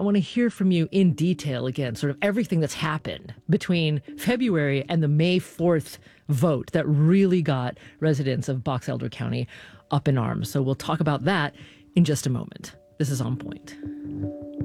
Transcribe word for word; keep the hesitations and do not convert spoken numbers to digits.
want to hear from you in detail again, sort of everything that's happened between February and the May fourth vote that really got residents of Box Elder County up in arms. So we'll talk about that in just a moment. This is On Point.